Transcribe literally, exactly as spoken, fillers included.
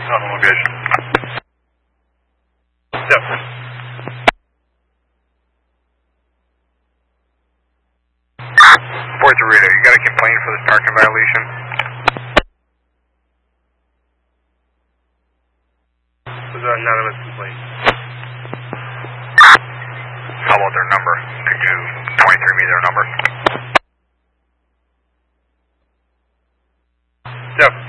On location. Yep. Fort Dorito, you got a complaint for this parking violation? There's an anonymous complaint. How about their number? Could you twenty-three me their number? Yep.